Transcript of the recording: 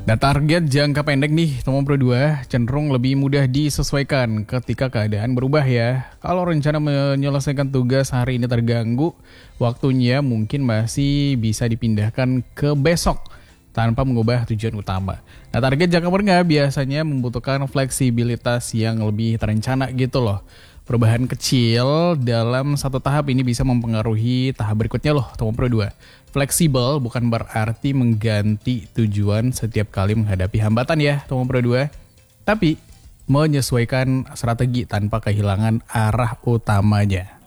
Nah, target jangka pendek nih, teman Pro 2 cenderung lebih mudah disesuaikan ketika keadaan berubah ya. Kalau rencana menyelesaikan tugas hari ini terganggu, waktunya mungkin masih bisa dipindahkan ke besok tanpa mengubah tujuan utama. Nah, target jangka menengah biasanya membutuhkan fleksibilitas yang lebih terencana gitu loh. Perubahan kecil dalam satu tahap ini bisa mempengaruhi tahap berikutnya loh, teman Pro 2. Fleksibel bukan berarti mengganti tujuan setiap kali menghadapi hambatan ya, teman Pro 2. Tapi menyesuaikan strategi tanpa kehilangan arah utamanya.